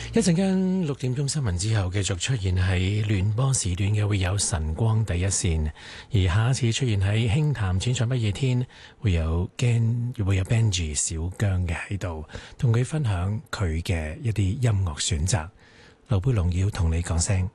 一陣間6點鐘新聞之後，繼續出現喺聯播時段嘅會有晨光第一線，而下一次出現喺輕談淺唱不夜天，會有 Benji 小姜嘅喺度，同佢分享佢嘅一啲音樂選擇。劉貝龍要同你講聲